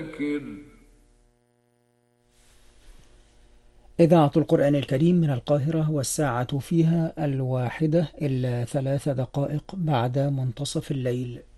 إذاعة القرآن الكريم من القاهرة، والساعة فيها 1:03 بعد منتصف الليل.